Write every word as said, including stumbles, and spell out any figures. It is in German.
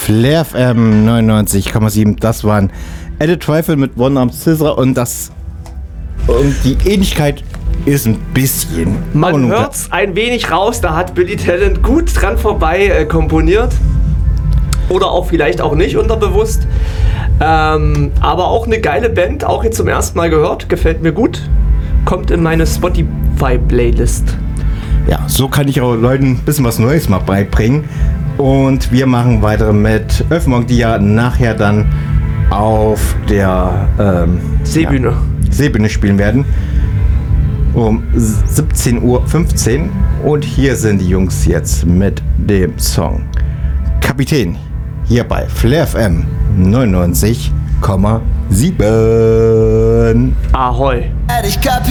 Flair F M neunundneunzig Komma sieben. Das waren Edit Trifle mit One Arm Scissor und das und die Ähnlichkeit ist ein bisschen. Man hört's ein wenig raus, da hat Billy Talent gut dran vorbei äh, komponiert. Oder auch vielleicht auch nicht unterbewusst. Ähm, aber auch eine geile Band, auch jetzt zum ersten Mal gehört, gefällt mir gut. Kommt in meine Spotify-Playlist. Ja, so kann ich auch Leuten ein bisschen was Neues mal beibringen. Und wir machen weiter mit Öffnung, die ja nachher dann auf der ähm, Seebühne. Ja, Seebühne spielen werden. Um siebzehn Uhr fünfzehn. Und hier sind die Jungs jetzt mit dem Song Kapitän. Hier bei Flair F M neunundneunzig Komma sieben. Ahoi.